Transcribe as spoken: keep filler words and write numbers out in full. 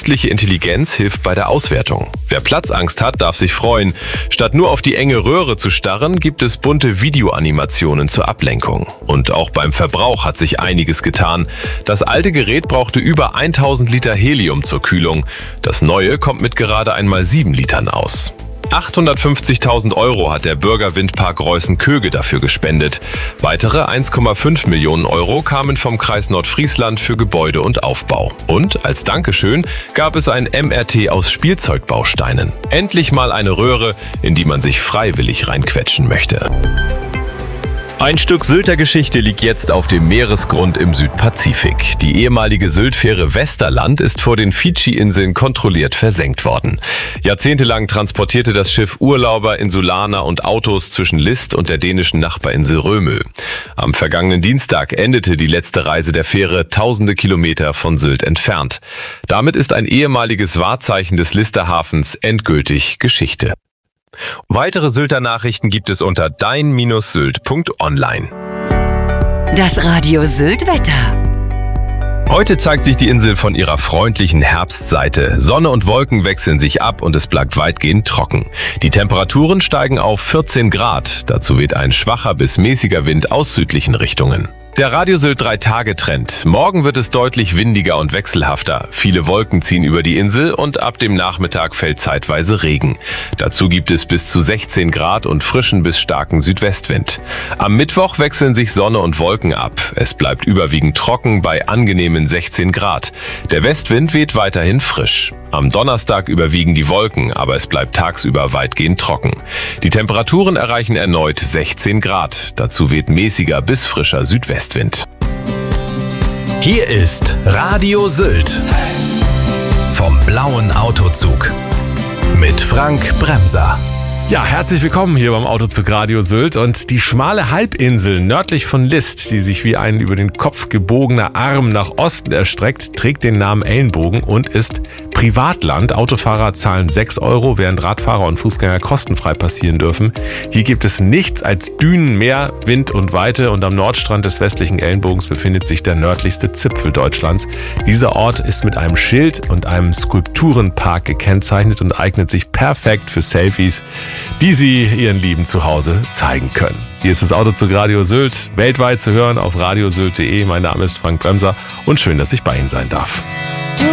künstliche Intelligenz hilft bei der Auswertung. Wer Platzangst hat, darf sich freuen. Statt nur auf die enge Röhre zu starren, gibt es bunte Videoanimationen zur Ablenkung. Und auch beim Verbrauch hat sich einiges getan. Das alte Gerät brauchte über tausend Liter Helium zur Kühlung. Das neue kommt mit gerade einmal sieben Litern aus. achthundertfünfzigtausend Euro hat der Bürgerwindpark Reußen-Köge dafür gespendet. Weitere eins Komma fünf Millionen Euro kamen vom Kreis Nordfriesland für Gebäude und Aufbau. Und als Dankeschön gab es ein M R T aus Spielzeugbausteinen. Endlich mal eine Röhre, in die man sich freiwillig reinquetschen möchte. Ein Stück Sylter Geschichte liegt jetzt auf dem Meeresgrund im Südpazifik. Die ehemalige Syltfähre Westerland ist vor den Fidschi-Inseln kontrolliert versenkt worden. Jahrzehntelang transportierte das Schiff Urlauber, Insulaner und Autos zwischen List und der dänischen Nachbarinsel Römel. Am vergangenen Dienstag endete die letzte Reise der Fähre tausende Kilometer von Sylt entfernt. Damit ist ein ehemaliges Wahrzeichen des Lister Hafens endgültig Geschichte. Weitere Sylter Nachrichten gibt es unter dein Sylt Punkt online. Das Radio Sylt Wetter. Heute zeigt sich die Insel von ihrer freundlichen Herbstseite. Sonne und Wolken wechseln sich ab und es bleibt weitgehend trocken. Die Temperaturen steigen auf vierzehn Grad. Dazu weht ein schwacher bis mäßiger Wind aus südlichen Richtungen. Der Radio Sylt drei Tage Trend. Morgen wird es deutlich windiger und wechselhafter. Viele Wolken ziehen über die Insel und ab dem Nachmittag fällt zeitweise Regen. Dazu gibt es bis zu sechzehn Grad und frischen bis starken Südwestwind. Am Mittwoch wechseln sich Sonne und Wolken ab. Es bleibt überwiegend trocken bei angenehmen sechzehn Grad. Der Westwind weht weiterhin frisch. Am Donnerstag überwiegen die Wolken, aber es bleibt tagsüber weitgehend trocken. Die Temperaturen erreichen erneut sechzehn Grad. Dazu weht mäßiger bis frischer Südwestwind. Hier ist Radio Sylt vom blauen Autozug mit Frank Bremser. Ja, herzlich willkommen hier beim Autozug Radio Sylt. Und die schmale Halbinsel nördlich von List, die sich wie ein über den Kopf gebogener Arm nach Osten erstreckt, trägt den Namen Ellenbogen und ist Privatland. Autofahrer zahlen sechs Euro, während Radfahrer und Fußgänger kostenfrei passieren dürfen. Hier gibt es nichts als Dünen, Meer, Wind und Weite. Und am Nordstrand des westlichen Ellenbogens befindet sich der nördlichste Zipfel Deutschlands. Dieser Ort ist mit einem Schild und einem Skulpturenpark gekennzeichnet und eignet sich perfekt für Selfies, die Sie Ihren Lieben zu Hause zeigen können. Hier ist das Autozug Radio Sylt, weltweit zu hören auf radiosylt punkt de. Mein Name ist Frank Bremser und schön, dass ich bei Ihnen sein darf.